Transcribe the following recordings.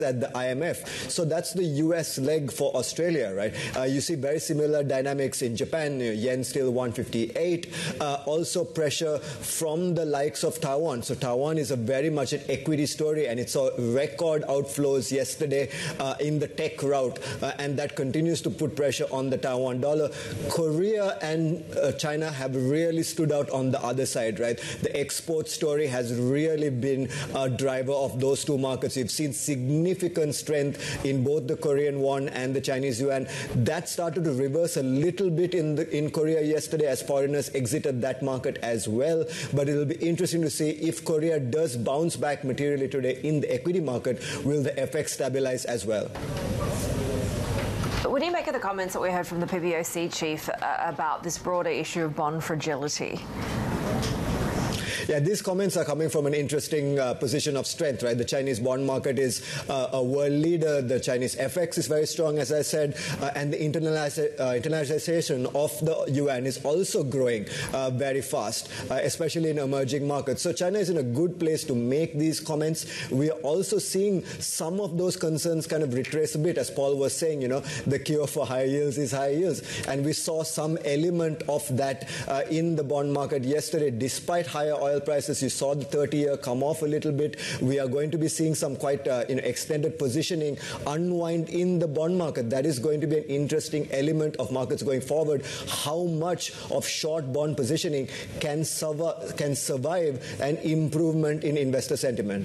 at the IMF. So that's the US leg for Australia, right? You see very similar dynamics in Japan, yen still 158. Also pressure from the likes of Taiwan. So Taiwan is a very much an equity story, and it saw record outflows yesterday in the tech route, and that continues to put pressure on the Taiwan dollar. Korea and China have really stood out on the other side, right? The export story has really been a driver of those two markets. You've seen significant strength in both the Korean won and the Chinese yuan. That started to reverse a little bit in Korea yesterday as foreigners exited that market as well. But it will be interesting to see if Korea does bounce back materially today in the equity market. Will the FX stabilize as well? What do you make of the comments that we heard from the PBOC chief about this broader issue of bond fragility? Yeah, these comments are coming from an interesting position of strength, right? The Chinese bond market is a world leader. The Chinese FX is very strong, as I said, and the internationalization of the yuan is also growing very fast, especially in emerging markets. So China is in a good place to make these comments. We are also seeing some of those concerns kind of retrace a bit, as Paul was saying, you know, the cure for higher yields is higher yields. And we saw some element of that in the bond market yesterday. Despite higher oil prices, you saw the 30-year come off a little bit. We are going to be seeing some quite extended positioning unwind in the bond market. That is going to be an interesting element of markets going forward. How much of short bond positioning can survive an improvement in investor sentiment?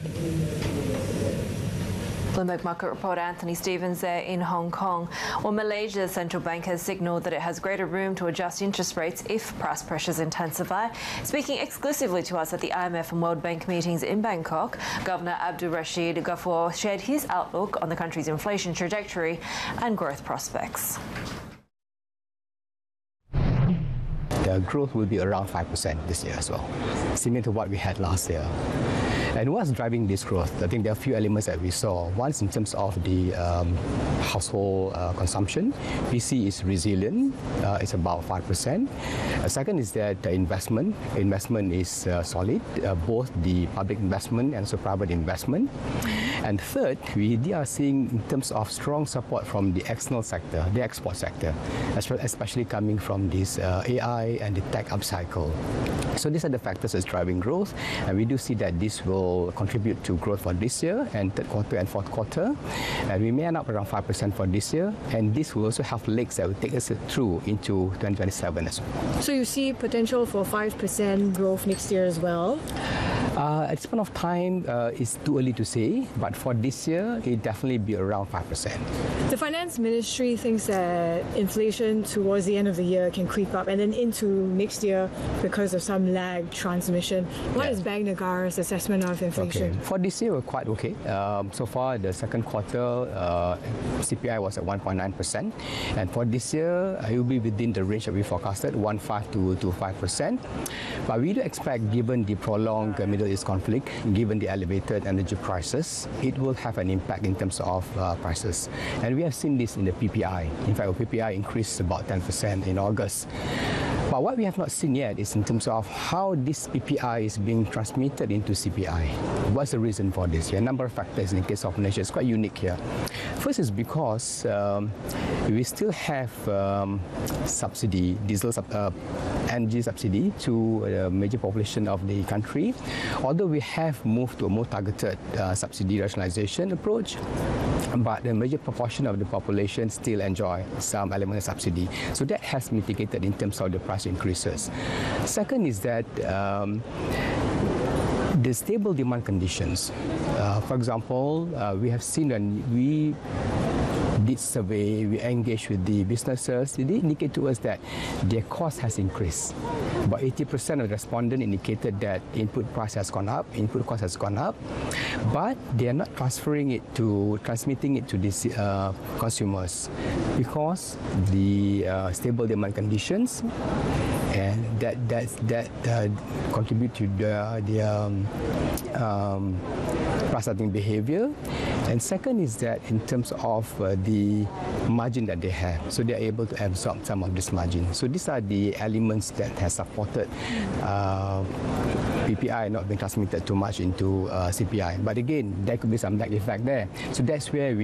Bloomberg market reporter Anthony Stevens there in Hong Kong. Well, Malaysia's central bank has signalled that it has greater room to adjust interest rates if price pressures intensify. Speaking exclusively to us at the IMF and World Bank meetings in Bangkok, Governor Abdul Rashid Ghaffur shared his outlook on the country's inflation trajectory and growth prospects. The growth will be around 5% this year as well, similar to what we had last year. And what's driving this growth? I think there are a few elements that we saw. One is in terms of the household consumption. PC is resilient. It's about 5%. Second is that the investment is solid, both the public investment and also private investment. And third, we are seeing in terms of strong support from the external sector, the export sector, especially coming from this AI and the tech upcycle. So these are the factors that's driving growth, and we do see that this will contribute to growth for this year and third quarter and fourth quarter. And we may end up around 5% for this year, and this will also have legs that will take us through into 2027 as well. So you see potential for 5% growth next year as well? At this point of time, it's too early to say, but for this year, it definitely be around 5%. The Finance Ministry thinks that inflation towards the end of the year can creep up and then into next year because of some lag transmission. What is Bank Negara's assessment of inflation? Okay. For this year, we're quite okay. So far, the second quarter, CPI was at 1.9%. And for this year, it will be within the range that we forecasted, 1.5 to 5%. But we do expect, given the prolonged Middle East conflict, given the elevated energy prices, it will have an impact in terms of prices. And we have seen this in the PPI. In fact, our PPI increased about 10% in August. But what we have not seen yet is in terms of how this PPI is being transmitted into CPI. What's the reason for this? There are a number of factors in the case of Malaysia. It's quite unique here. First is because we still have subsidy, energy subsidy to a major population of the country. Although we have moved to a more targeted subsidy rationalization approach, but the major proportion of the population still enjoy some element of subsidy. So that has mitigated in terms of the price increases. Second is that the stable demand conditions. For example, we have seen when we did survey, we engaged with the businesses, they indicate to us that their cost has increased. About 80% of the respondents indicated that input cost has gone up, but they are not transmitting it to the consumers because the stable demand conditions, and that contribute to their price setting behavior. And second is that in terms of the margin that they have, so they are able to absorb some of this margin. So these are the elements that has supported PPI not being transmitted too much into CPI. But again, there could be some lag effect there. So that's where we